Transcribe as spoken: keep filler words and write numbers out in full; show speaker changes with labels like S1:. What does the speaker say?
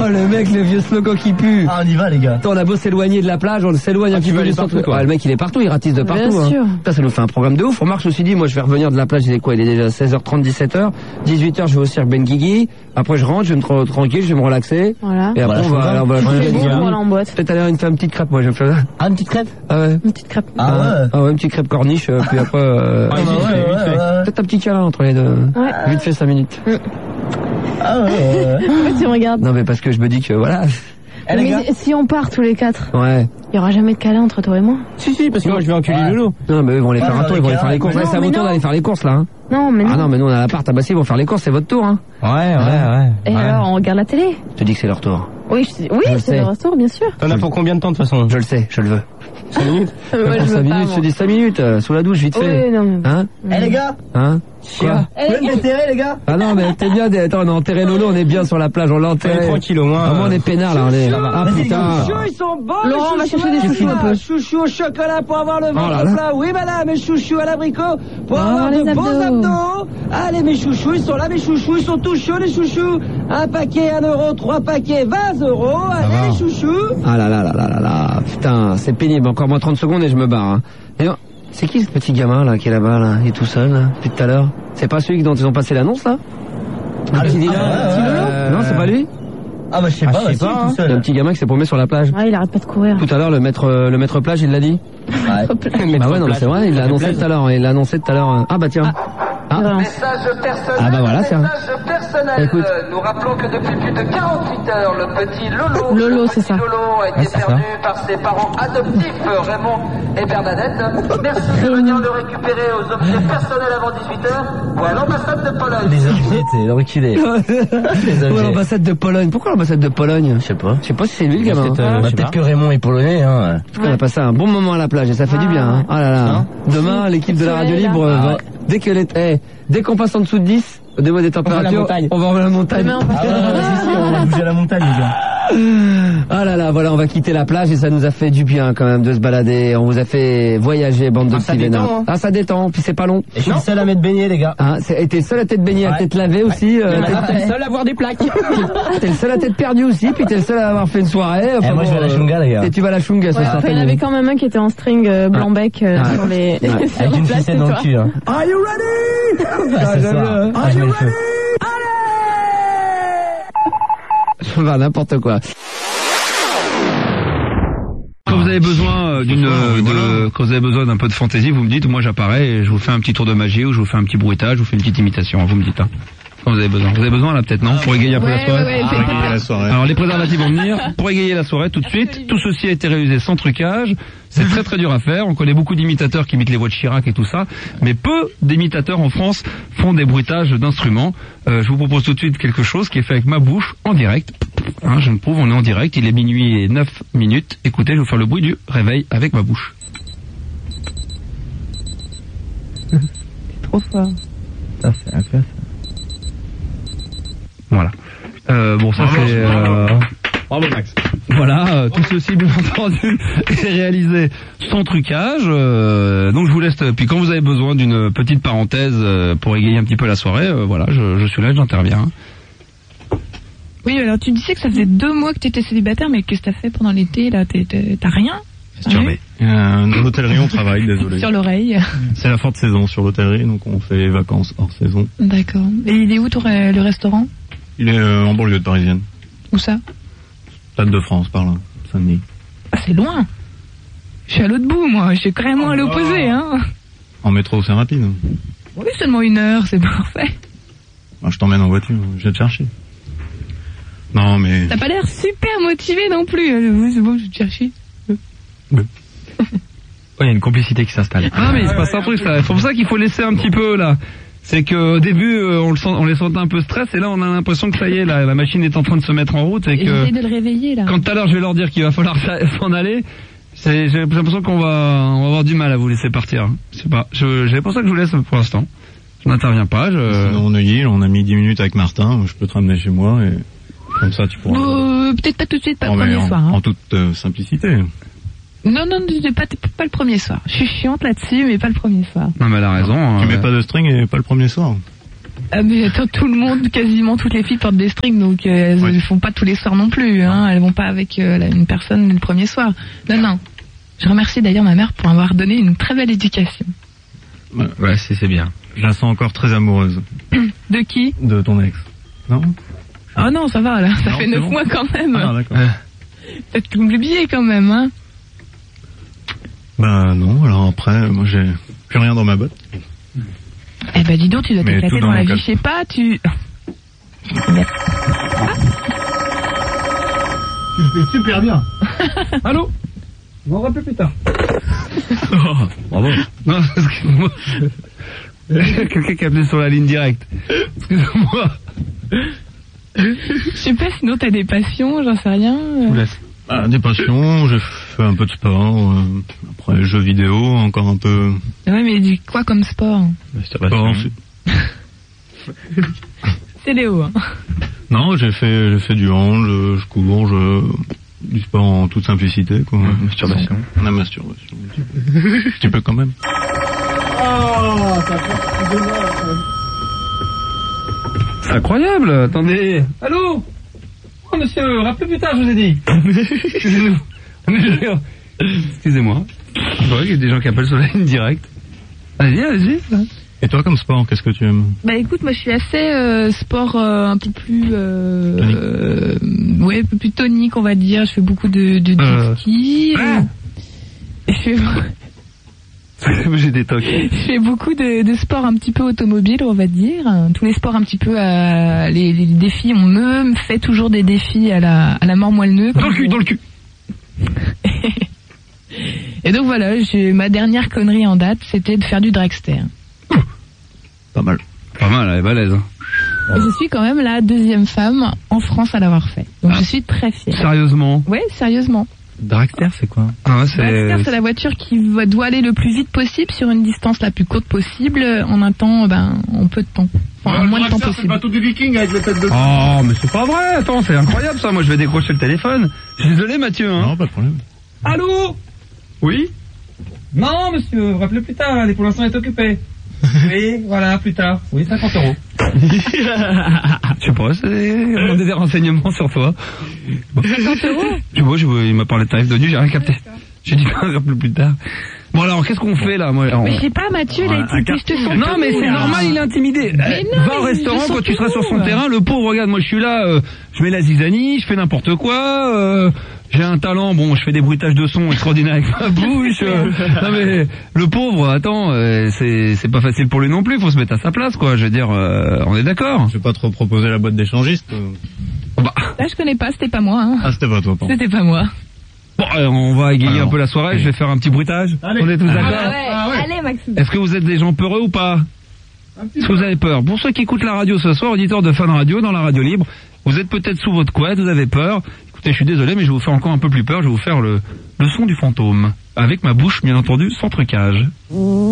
S1: Oh, le mec, le vieux slogan qui pue.
S2: Ah, on y va, les gars.
S1: Attends, on a beau s'éloigner de la plage, on s'éloigne
S3: Ah,
S1: un petit
S3: tu
S1: peu
S3: vas
S1: du
S3: aller
S1: centre.
S3: partout, quoi.
S1: Ah, le mec, il est partout, il ratisse de partout.
S4: Bien
S1: hein.
S4: sûr.
S1: Putain, ça nous fait un programme de ouf. Remarque, je me suis dit, moi, je vais revenir de la plage, il est quoi? Il est déjà seize heures trente, dix-sept heures. dix-huit heures, je vais au cirque Benguigui. Après, je rentre, je vais me tra- tranquille, je vais me relaxer.
S4: Voilà.
S1: Et après,
S2: Voilà,
S1: on va,
S2: voilà.
S1: on va,
S4: C'est
S1: manger
S4: bon,
S1: des
S4: on va
S1: amis.
S4: aller en boîte.
S1: Peut-être aller une, faire une petite crêpe, moi, je me fais ça.
S2: Ah, une petite crêpe?
S1: Ah ouais.
S4: Une petite crêpe.
S2: Ah ouais.
S1: Ah ouais, une petite crêpe corniche, euh, puis après, euh,
S3: Ah,
S2: Ah,
S3: vite
S2: ouais,
S3: fait,
S2: ouais,
S3: vite fait.
S2: ouais, ouais.
S1: peut-être un petit câlin entre les deux.
S4: Ouais.
S1: Vite fait cinq minutes.
S2: Ah ouais, ouais, ouais.
S4: En fait, tu me regardes.
S1: Non, mais parce que je me dis que voilà.
S2: Eh, les gars.
S4: Mais si on part tous les quatre,
S1: Ouais.
S4: il y aura jamais de câlin entre toi et moi.
S3: Si, si, parce que moi je vais enculer
S2: Ouais.
S3: Lolo.
S1: Non, mais eux vont aller
S2: Ouais,
S1: faire un
S2: dans
S1: tour,
S2: les
S1: ils vont aller
S2: cas,
S1: faire les courses.
S4: mais
S1: Ouais,
S4: non,
S1: c'est à
S4: mais
S1: votre tour
S4: non.
S1: d'aller faire les courses, là. Hein.
S4: Non, mais non.
S1: Ah non, mais nous on a l'appart à Bassi, ils vont faire les courses, c'est votre tour, hein.
S3: Ouais, ouais, ouais.
S4: Et
S3: ouais.
S4: alors, on regarde la télé?
S1: Je te dis que c'est leur tour.
S4: Oui, je... oui,
S1: Je le
S4: c'est
S1: sais.
S4: le restaurant, bien sûr.
S3: T'en as pour combien de temps de toute façon?
S1: Je le sais, je le veux.
S3: cinq minutes?
S4: Moi,
S1: Pour
S4: je veux
S1: cinq
S4: pas,
S1: minutes, je
S4: moi.
S1: te dis cinq minutes, euh, sous la douche, vite fait.
S4: Oui, non, mais...
S1: Hein?
S2: Eh, les gars.
S1: Hein? Quoi?
S4: Eh,
S2: Vous pouvez me déterrer, les gars?
S1: Ah non, mais t'es bien, des- attends, on a enterré Lolo, on est bien sur la plage, on l'a
S3: On est
S1: enterré.
S3: tranquille au moins.
S1: Ah, moi, on est peinard, là, on est. Ah
S2: Vas-y,
S1: putain.
S2: les
S5: Ils sont bons,
S4: Laurent, on va chercher des
S1: Qu'est-ce
S4: chouchous un peu.
S5: Chouchous au chocolat pour avoir le ventre
S1: Oh là là.
S5: plat. Oui, madame, mes chouchous à l'abricot pour
S4: Oh,
S5: avoir
S4: les
S5: de beaux
S4: abdos.
S5: abdos. Allez, mes chouchous, ils sont là, mes chouchous, ils sont tous chauds, les chouchous. Un paquet, un euro, trois paquets, vingt euros. Allez, les chouchous.
S1: Ah là là là là là là, putain, c'est pénible, encore moins trente secondes et je me barre. Hein. Et non, c'est qui ce petit gamin là qui est là-bas là, il est tout seul là, depuis tout à l'heure? C'est pas celui dont ils ont passé l'annonce là? Le
S2: Ah,
S1: petit
S2: le-
S1: Dylan,
S2: ah, ouais, ouais,
S1: euh, Non, c'est pas lui?
S2: Ah, bah, je sais
S3: Ah,
S2: pas,
S3: je sais
S2: bah,
S3: pas,
S2: si,
S3: hein.
S2: tout
S1: C'est un
S2: seul.
S1: petit gamin qui s'est paumé sur la plage.
S4: Ouais, il arrête pas de courir.
S1: Tout à l'heure, le maître, euh, le maître plage, il l'a dit.
S2: Ouais.
S1: Bah ouais, non, mais c'est vrai, il l'a annoncé tout à l'heure. Il l'a annoncé tout à l'heure. Ah bah tiens. Ah,
S5: Message personnel.
S1: Ah bah voilà, c'est un-
S5: Message personnel.
S1: Écoute.
S5: Nous rappelons que depuis plus de quarante-huit heures, le petit Lolo,
S4: Lolo,
S5: le
S4: c'est
S5: petit
S4: ça.
S5: Lolo a été
S3: Ouais, c'est
S5: perdu par ses parents adoptifs, Raymond et Bernadette. Merci de venir le récupérer aux objets personnels avant dix-huit heures ou à l'ambassade de Pologne.
S2: Les objets, t'es le reculé. Les
S1: Ouais,
S2: objets.
S1: l'ambassade de Pologne. Pourquoi l'ambassade de Pologne?
S2: Je sais pas.
S1: Je sais pas si c'est lui le gamin.
S3: Peut-être, euh,
S2: Bah,
S3: je sais
S2: peut-être
S3: pas.
S2: que Raymond est polonais, hein.
S1: On a passé un bon moment à la plage et ça fait du bien. Hein. Oh là là. Demain, l'équipe de la radio
S4: Soleil, là.
S1: libre, euh,
S2: Ah
S1: va-
S2: ouais.
S1: dès qu'elle est, eh, dès qu'on passe en dessous de dix, au niveau des températures,
S3: montagne.
S1: on va voir la montagne.
S4: Demain, on va
S2: Ah ouais, ouais, si, si, on va bouger à la montagne, les gars.
S1: Ah là là, voilà, on va quitter la plage et ça nous a fait du bien quand même de se balader. On vous a fait voyager, bande de
S3: Ah, ça
S1: petits vénards.
S3: détend, hein.
S1: Ah, ça détend, puis c'est pas long.
S2: Et je suis le seul à m'être baigné, les gars.
S1: Hein, c'est- et t'es le seul à tête baignée, à
S2: Ouais.
S1: tête lavée aussi. euh,
S3: Ah,
S1: t'es-
S3: t'es le seul à avoir des plaques.
S1: T'es le seul à tête perdue aussi, puis t'es le seul à avoir fait une soirée. Enfin,
S2: Eh, moi, je vais à la
S1: euh,
S2: Chunga, les gars.
S1: Et tu vas à la Chunga ce
S4: Ouais,
S1: soir.
S4: enfin,
S1: t'as
S4: il y en
S1: vu.
S4: avait quand même un qui était en string euh, blanc-bec euh,
S1: Ouais.
S4: sur les...
S1: Ouais.
S4: sur
S2: Avec
S4: les
S2: une
S4: places,
S2: ficelle dans le
S4: toi.
S2: cul, hein.
S5: Are you ready?
S2: Ah, ce soir. Ah, je mets le feu.
S1: Je vais faire n'importe quoi. Quand vous avez besoin euh, d'une, euh, de, quand vous avez besoin d'un peu de fantaisie, vous me dites, moi j'apparais et je vous fais un petit tour de magie ou je vous fais un petit bruitage, je vous fais une petite imitation. Vous me dites, hein. Quand vous avez besoin. Vous avez besoin là peut-être, non? Pour égayer un peu la
S4: Ouais,
S1: soirée.
S4: ouais, ouais,
S6: Pour égayer la soirée.
S1: Alors les préservatifs vont venir pour égayer la soirée tout de suite. Tout ceci a été réalisé sans trucage. C'est très très dur à faire. On connaît beaucoup d'imitateurs qui imitent les voix de Chirac et tout ça, mais peu d'imitateurs en France font des bruitages d'instruments. Euh, je vous propose tout de suite quelque chose qui est fait avec ma bouche en direct. Hein, je me prouve, on est en direct. Il est minuit et neuf minutes. Écoutez, je vais vous faire le bruit du réveil avec ma bouche.
S4: Trop fort.
S2: Ça, c'est un peu.
S1: Voilà. Euh, bon, ça c'est... Euh...
S6: Bravo Max.
S1: Voilà, euh, tout ceci bien entendu est réalisé sans trucage. Euh, donc je vous laisse. Puis quand vous avez besoin d'une petite parenthèse euh, pour égayer un petit peu la soirée, euh, voilà, je, je suis là, j'interviens.
S7: Oui, alors tu disais que ça faisait deux mois que tu étais célibataire, mais qu'est-ce que t'as fait pendant l'été là? T'es- t'es- T'as rien?
S6: Masturbé. Euh, dans l'hôtellerie, on travaille, désolé.
S7: Sur l'oreille.
S6: C'est la forte saison sur l'hôtellerie, donc on fait les vacances hors saison.
S7: D'accord. Et il est où ton re- le restaurant?
S6: Il est euh, en banlieue de parisienne.
S7: Où ça?
S6: Stade de France, par là. Saint-Denis.
S7: Ah, c'est loin. Je suis à l'autre bout, moi. Je suis carrément à l'opposé, hein.
S6: En métro, c'est rapide.
S7: Oui, seulement une heure, c'est parfait.
S6: Moi, je t'emmène en voiture, je vais te chercher. Non, mais...
S7: T'as pas l'air super motivé non plus. Euh, Oui, c'est bon, je vais te chercher.
S3: Il y a une complicité qui s'installe.
S1: Ah mais il se passe un truc, ça. C'est pour ça qu'il faut laisser un petit peu là. C'est que au début euh, on le sent, on les sentait un peu stress et là on a l'impression que ça y est, la, la machine est en train de se mettre en route et que
S7: J'essaie de le réveiller, là.
S1: quand tout à l'heure je vais leur dire qu'il va falloir s'en aller, c'est, j'ai l'impression qu'on va, on va avoir du mal à vous laisser partir. C'est pas, je, c'est pour ça que je vous laisse pour l'instant. Je n'interviens pas. Je...
S6: Sinon, on est on a mis dix minutes avec Martin, je peux te ramener chez moi et comme ça tu pourras...
S7: Euh, peut-être pas tout de suite, pas
S6: Non,
S7: le
S6: mais
S7: premier
S6: en,
S7: soir. Hein.
S6: en toute euh, simplicité.
S7: Non, non, c'est pas, pas le premier soir. Je suis chiante là-dessus, mais pas le premier soir.
S1: Non mais elle a raison.
S6: Tu
S1: euh,
S6: mets pas de string et pas le premier soir.
S7: Ah mais attends, tout le monde, quasiment toutes les filles portent des strings, donc euh, elles ne
S6: Oui.
S7: font pas tous les soirs non plus. Hein. Elles vont pas avec euh, la- une personne le premier soir. Non, non. Je remercie d'ailleurs ma mère pour avoir donné une très belle éducation.
S3: Ouais, c'est c'est bien.
S6: Je la sens encore très amoureuse
S7: De qui?
S6: de ton ex. Non?
S7: Oh non, ça va là, ça
S6: Non,
S7: fait
S6: c'est
S7: neuf
S6: bon.
S7: mois quand même.
S6: Ah, d'accord.
S7: Peut-être que vous me l'oubliez quand même, hein.
S6: Bah non, alors après, moi j'ai plus rien dans ma botte.
S7: Eh ben dis donc, tu dois
S6: Mais
S7: t'éclater
S6: tout
S7: dans
S6: dans
S7: la
S6: mon
S7: vie,
S6: col.
S7: je sais pas, tu...
S2: Tu le fais super bien.
S1: Allô?
S2: On va rappeler plus tard.
S1: Bravo. Non, excuse-moi. Il y a quelqu'un qui a appelé sur la ligne directe. Excuse-moi.
S7: Je sais pas, sinon t'as des passions, j'en sais rien.
S1: Je vous laisse.
S6: Ah, des passions, j'ai fait un peu de sport, euh, après jeux vidéo, encore un peu.
S7: Ouais, mais du quoi comme sport?
S6: Sport, ensuite.
S7: C'est Léo, hein.
S6: Non, j'ai fait, j'ai fait du hand, je, je cours, je, du sport en toute simplicité, quoi.
S3: Masturbation.
S6: La masturbation. Un petit peu quand même.
S2: Oh, ça fait
S1: C'est incroyable. Attendez. Allô? Oh, monsieur, rappelez plus tard, je vous ai dit. Excusez-nous. Excusez-moi. C'est vrai qu'il y a des gens qui appellent sur la ligne directe. Allez-y, allez-y.
S6: Et toi, comme sport, qu'est-ce que tu aimes?
S7: Bah écoute, moi je suis assez euh, sport euh, un peu plus... Euh,
S6: Tonique.
S7: euh, ouais, un peu plus tonique, on va dire. Je fais beaucoup de, de
S1: Euh.
S7: jet ski.
S1: Ah.
S7: Je fais...
S1: J'ai des tocs.
S7: Je fais beaucoup de, de sports un petit peu automobiles, on va dire. Tous les sports un petit peu, à, les, les défis, on me, me fait toujours des défis à la, à la mort moelle-neu.
S1: Dans le cul, dans le cul.
S7: Et donc voilà, j'ai, ma dernière connerie en date, c'était de faire du dragster.
S6: Pas mal.
S1: Pas mal, elle est balèze. Hein.
S7: Et je suis quand même la deuxième femme en France à l'avoir fait. Donc
S1: Ah.
S7: je suis très fière.
S1: Sérieusement.
S7: Ouais, sérieusement.
S3: Dragster, c'est quoi?
S1: Ah ouais,
S7: Dragster,
S1: c'est...
S7: c'est la voiture qui va- doit aller le plus vite possible sur une distance la plus courte possible en un temps, ben, en peu de temps. Enfin, en moins de temps possible.
S2: des vikings avec les têtes de...
S1: Oh, mais c'est pas vrai. Attends, c'est incroyable ça. Moi, je vais décrocher le téléphone. Je suis désolé, Mathieu. Hein.
S6: Non, pas de problème.
S1: Allô? Oui?
S8: Non, monsieur, rappelez plus tard, allez, pour l'instant, il est occupé. Oui, voilà, plus tard. Oui, cinquante euros.
S1: Je sais pas, c'est... On a des renseignements sur toi.
S7: cinquante euros?
S1: Tu vois, je, il m'a parlé de tarif de nuit, j'ai rien capté. J'ai dit un peu plus tard. Bon alors, qu'est-ce qu'on fait là moi alors,
S7: Mais je sais pas, Mathieu, là, il te je te sens
S1: Non mais c'est normal, il est intimidé.
S7: Mais
S1: Eh,
S7: non,
S1: Va au
S7: mais
S1: restaurant
S7: je
S1: quand
S7: sens
S1: tu seras
S7: tout.
S1: sur son terrain, le pauvre, regarde, moi je suis là, euh, je mets la zizanie, je fais n'importe quoi, euh, j'ai un talent, bon, je fais des bruitages de son extraordinaires avec ma bouche. euh, non mais le pauvre, attends, euh, c'est c'est pas facile pour lui non plus, faut se mettre à sa place quoi, je veux dire, euh, on est d'accord.
S6: Je vais pas trop proposer la boîte d'échangiste. euh.
S1: Bah,
S7: Là, je connais pas, c'était pas moi. Hein.
S6: Ah, c'était pas toi, pardon.
S7: C'était pas moi.
S1: bon, euh, on va égayer
S6: Alors,
S1: un peu la soirée, je vais faire un petit bruitage.
S2: Allez.
S1: On est tous
S2: Ah,
S1: d'accord.
S2: Ah ouais.
S4: Allez, Maxime.
S1: Est-ce que vous êtes des gens peureux ou pas? Est-ce que vous avez peur? Pour ceux qui écoutent la radio ce soir, auditeurs de Fun Radio, dans la radio libre, vous êtes peut-être sous votre couette, vous avez peur. Écoutez, je suis désolé, mais je vais vous faire encore un peu plus peur, je vais vous faire le, le son du fantôme. Avec ma bouche, bien entendu, sans trucage.